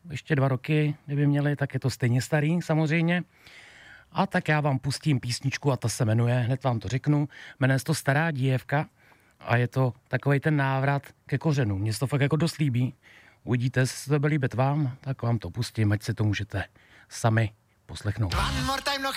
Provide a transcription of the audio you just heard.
ještě 2 roky, kdyby měli, tak je to stejně starý samozřejmě. A tak já vám pustím písničku a ta se jmenuje, hned vám to řeknu, jmenuje se to Stará díjevka a je to takovej ten návrat ke kořenům. Mně se to fakt jako dost líbí. Uvidíte, jestli se to bude líbit vám, tak vám to pustím, ať si to můžete sami poslechnout.